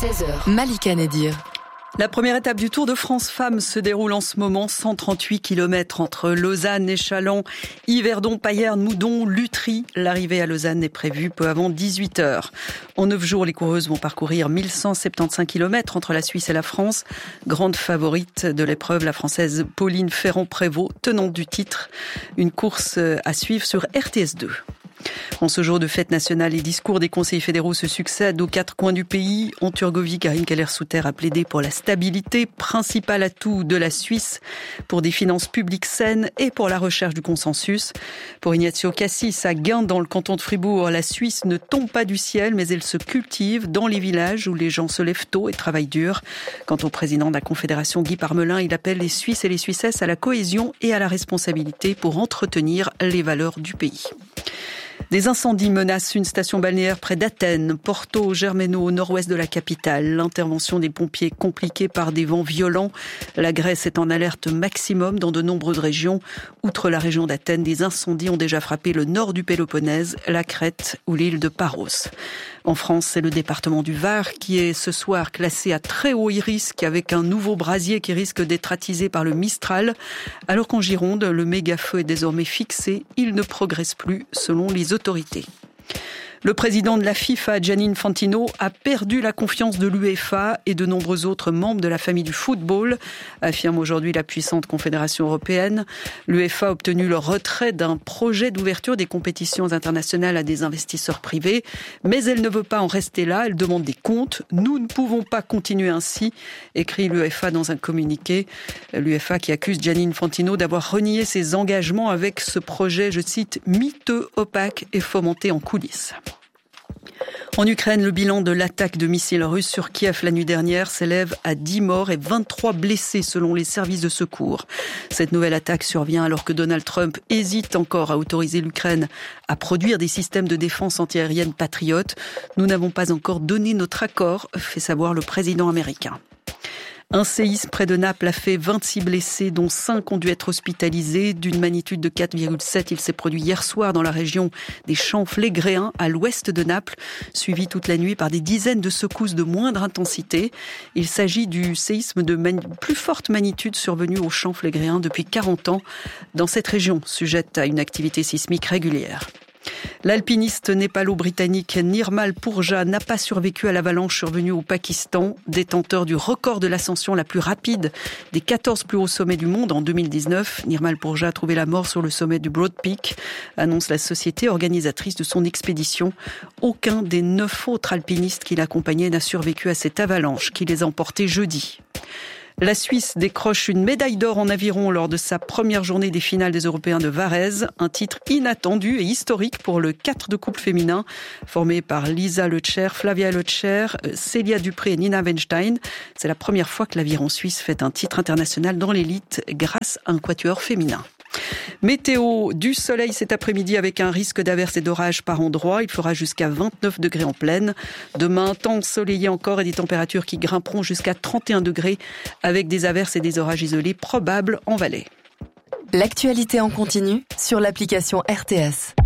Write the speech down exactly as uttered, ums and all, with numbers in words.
seize heures. Malika Nedir. La première étape du Tour de France Femmes se déroule en ce moment, cent trente-huit kilomètres entre Lausanne et Challans, Yverdon, Payerne, Moudon, Lutry. L'arrivée à Lausanne est prévue peu avant dix-huit heures. En neuf jours, les coureuses vont parcourir mille cent soixante-quinze kilomètres entre la Suisse et la France. Grande favorite de l'épreuve, la Française Pauline Ferrand-Prévot, tenante du titre. Une course à suivre sur R T S deux. En ce jour de fête nationale, les discours des conseillers fédéraux se succèdent aux quatre coins du pays. En Turgovie, Karine Keller-Souter a plaidé pour la stabilité, principal atout de la Suisse, pour des finances publiques saines et pour la recherche du consensus. Pour Ignazio Cassis, à Gain, dans le canton de Fribourg, la Suisse ne tombe pas du ciel, mais elle se cultive dans les villages où les gens se lèvent tôt et travaillent dur. Quant au président de la Confédération, Guy Parmelin, il appelle les Suisses et les Suissesses à la cohésion et à la responsabilité pour entretenir les valeurs du pays. Des incendies menacent une station balnéaire près d'Athènes, Porto Germano, au nord-ouest de la capitale. L'intervention des pompiers est compliquée par des vents violents. La Grèce est en alerte maximum dans de nombreuses régions. Outre la région d'Athènes, des incendies ont déjà frappé le nord du Péloponnèse, la Crète ou l'île de Paros. En France, c'est le département du Var qui est ce soir classé à très haut risque avec un nouveau brasier qui risque d'être attisé par le Mistral. Alors qu'en Gironde, le méga-feu est désormais fixé, il ne progresse plus selon les autorités. Le président de la FIFA, Gianni Infantino, a perdu la confiance de l'UEFA et de nombreux autres membres de la famille du football, affirme aujourd'hui la puissante Confédération européenne. L'UEFA a obtenu le retrait d'un projet d'ouverture des compétitions internationales à des investisseurs privés, mais elle ne veut pas en rester là, elle demande des comptes. Nous ne pouvons pas continuer ainsi, écrit l'UEFA dans un communiqué. L'UEFA qui accuse Gianni Infantino d'avoir renié ses engagements avec ce projet, je cite, miteux, opaque et fomenté en coulisses. En Ukraine, le bilan de l'attaque de missiles russes sur Kiev la nuit dernière s'élève à dix morts et vingt-trois blessés selon les services de secours. Cette nouvelle attaque survient alors que Donald Trump hésite encore à autoriser l'Ukraine à produire des systèmes de défense antiaérienne patriotes. Nous n'avons pas encore donné notre accord, fait savoir le président américain. Un séisme près de Naples a fait vingt-six blessés, dont cinq ont dû être hospitalisés. D'une magnitude de quatre virgule sept, il s'est produit hier soir dans la région des Champs-Flégréens, à l'ouest de Naples, suivi toute la nuit par des dizaines de secousses de moindre intensité. Il s'agit du séisme de man- plus forte magnitude survenu aux Champs-Flégréens depuis quarante ans, dans cette région sujette à une activité sismique régulière. L'alpiniste népalo-britannique Nirmal Purja n'a pas survécu à l'avalanche survenue au Pakistan, détenteur du record de l'ascension la plus rapide des quatorze plus hauts sommets du monde en deux mille dix-neuf. Nirmal Purja a trouvé la mort sur le sommet du Broad Peak, annonce la société organisatrice de son expédition. Aucun des neuf autres alpinistes qui l'accompagnaient n'a survécu à cette avalanche qui les a emportés jeudi. La Suisse décroche une médaille d'or en aviron lors de sa première journée des finales des Européens de Varèse. Un titre inattendu et historique pour le quatre de couple féminin, formé par Lisa Lecher, Flavia Lecher, Célia Dupré et Nina Weinstein. C'est la première fois que l'aviron suisse fait un titre international dans l'élite grâce à un quatuor féminin. Météo, du soleil cet après-midi avec un risque d'averses et d'orages par endroits. Il fera jusqu'à vingt-neuf degrés en plaine. Demain, temps ensoleillé encore et des températures qui grimperont jusqu'à trente et un degrés avec des averses et des orages isolés probables en Valais. L'actualité en continu sur l'application R T S.